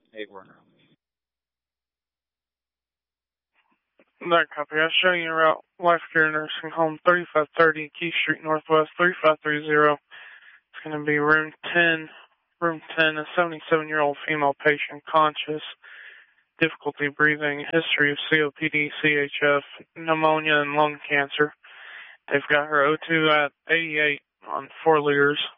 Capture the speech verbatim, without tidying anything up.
eight Warner. That copy. I'll show you route Life Care Nursing Home, thirty-five thirty Key Street Northwest, three five three zero. It's going to be room ten. Room ten, a seventy-seven-year-old female patient, conscious, difficulty breathing, history of C O P D, C H F, pneumonia, and lung cancer. They've got her O two at eighty-eight on four liters.